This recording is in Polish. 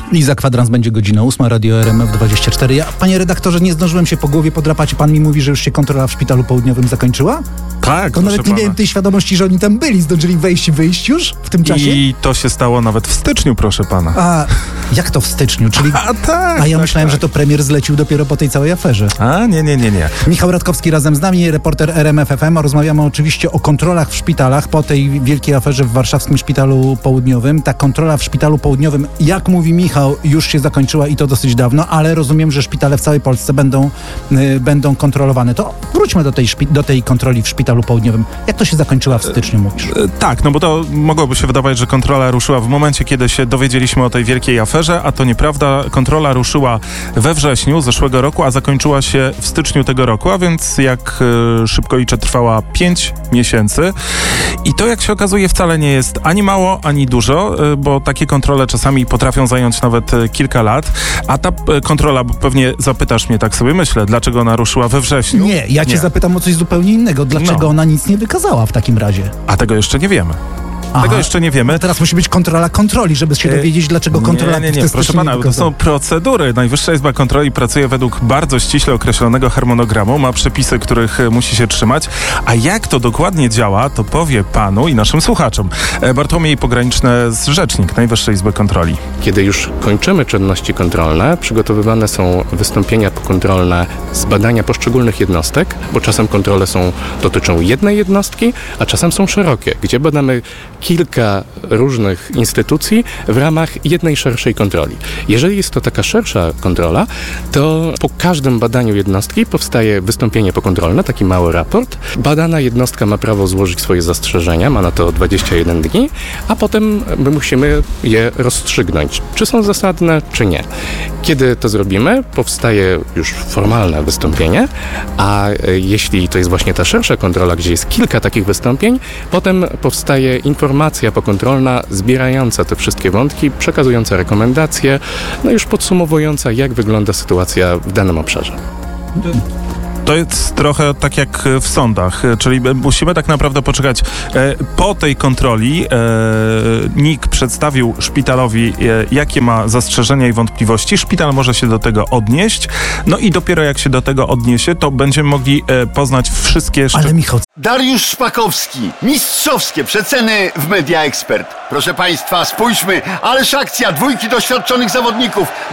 I za kwadrans będzie godzina 8, Radio RMF24. Ja, panie redaktorze, nie zdążyłem się po głowie podrapać. Pan mi mówi, że już się kontrola w Szpitalu Południowym zakończyła? Tak, To nawet nie miałem tej świadomości, że oni tam byli. Zdążyli wejść i wyjść już w tym czasie? I to się stało nawet w styczniu, proszę pana. A jak to w styczniu? Czyli... tak. A ja myślałem, że to premier zlecił dopiero po tej całej aferze. Nie. Michał Radkowski razem z nami, reporter RMF FM. Rozmawiamy oczywiście o kontrolach w szpitalach po tej wielkiej aferze w warszawskim Szpitalu Południowym. Ta kontrola w Szpitalu Południowym, jak mówi Michał, już się zakończyła i to dosyć dawno, ale rozumiem, że szpitale w całej Polsce będą kontrolowane. To wróćmy do tej kontroli w Szpitalu Południowym. Jak to się zakończyła w styczniu, mówisz? Tak, no bo to mogłoby się wydawać, że kontrola ruszyła w momencie, kiedy się dowiedzieliśmy o tej wielkiej aferze, a to nieprawda. Kontrola ruszyła we wrześniu zeszłego roku, a zakończyła się w styczniu tego roku, a więc jak szybko liczę, trwała 5 miesięcy. I to, jak się okazuje, wcale nie jest ani mało, ani dużo, bo takie kontrole czasami potrafią zająć nawet kilka lat, a ta kontrola, bo pewnie zapytasz mnie, tak sobie myślę, dlaczego ona ruszyła we wrześniu? Nie, ja cię zapytam o coś zupełnie innego. Dlaczego ona nic nie wykazała w takim razie? A tego jeszcze nie wiemy. Tego jeszcze nie wiemy. No teraz musi być kontrola kontroli, żeby się dowiedzieć, dlaczego kontrola Nie, proszę pana, to są procedury. Najwyższa Izba Kontroli pracuje według bardzo ściśle określonego harmonogramu, ma przepisy, których musi się trzymać, a jak to dokładnie działa, to powie panu i naszym słuchaczom Bartłomiej Pograniczny, rzecznik Najwyższej Izby Kontroli. Kiedy już kończymy czynności kontrolne, przygotowywane są wystąpienia pokontrolne z badania poszczególnych jednostek, bo czasem kontrole dotyczą jednej jednostki, a czasem są szerokie, gdzie badamy kilka różnych instytucji w ramach jednej szerszej kontroli. Jeżeli jest to taka szersza kontrola, to po każdym badaniu jednostki powstaje wystąpienie pokontrolne, taki mały raport. Badana jednostka ma prawo złożyć swoje zastrzeżenia, ma na to 21 dni, a potem my musimy je rozstrzygnąć, czy są zasadne, czy nie. Kiedy to zrobimy, powstaje już formalne wystąpienie, a jeśli to jest właśnie ta szersza kontrola, gdzie jest kilka takich wystąpień, potem powstaje informacja pokontrolna zbierająca te wszystkie wątki, przekazująca rekomendacje, no już podsumowująca, jak wygląda sytuacja w danym obszarze. To jest trochę tak jak w sądach, czyli musimy tak naprawdę poczekać. Po tej kontroli NIK przedstawił szpitalowi, jakie ma zastrzeżenia i wątpliwości. Szpital może się do tego odnieść, no i dopiero jak się do tego odniesie, to będziemy mogli poznać wszystkie... Ale Michał... Dariusz Szpakowski, mistrzowskie przeceny w Media Expert. Proszę państwa, spójrzmy, ależ akcja, 2 doświadczonych zawodników.